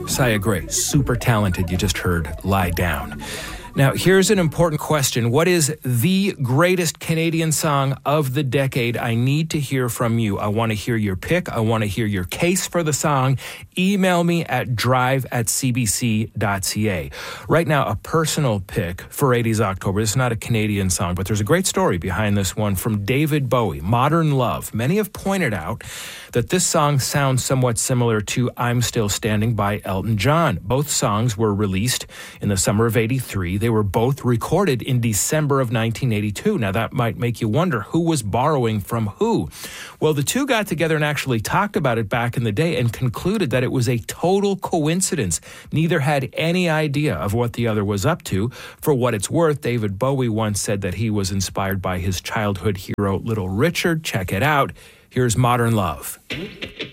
Sia Gray, super talented. You just heard Lie Down. Now, here's an important question. What is the greatest Canadian song of the decade? I need to hear from you. I want to hear your pick. I want to hear your case for the song. Email me at drive@cbc.ca. Right now, a personal pick for 80s October. This is not a Canadian song, but there's a great story behind this one from David Bowie, Modern Love. Many have pointed out that this song sounds somewhat similar to I'm Still Standing by Elton John. Both songs were released in the summer of 83. They were both recorded in December of 1982. Now, that might make you wonder who was borrowing from who. Well, the two got together and actually talked about it back in the day and concluded that it was a total coincidence. Neither had any idea of what the other was up to. For what it's worth, David Bowie once said that he was inspired by his childhood hero, Little Richard. Check it out. Here's Modern Love.